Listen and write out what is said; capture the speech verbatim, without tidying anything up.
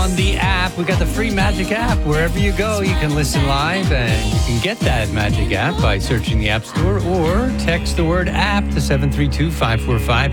on the app. We got the free Magic app. Wherever you go, you can listen live, and you can get that Magic app by searching the App Store or text the word app to seven three two, five four five